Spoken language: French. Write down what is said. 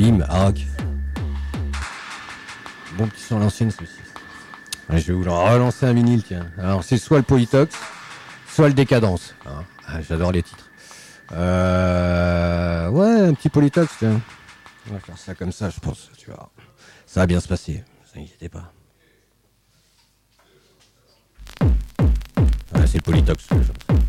Bim, rock. Bon petit son à l'ancienne, ceci. Ouais, je vais vous relancer un vinyle, tiens. Alors, c'est soit le Polytox, soit le Décadence. Hein. Ah, j'adore les titres. Ouais, un petit Polytox, tiens. On va faire ça comme ça, je pense. Tu vois. Ça va bien se passer, ne vous inquiétez pas. Ouais, c'est le Polytox que j'aime.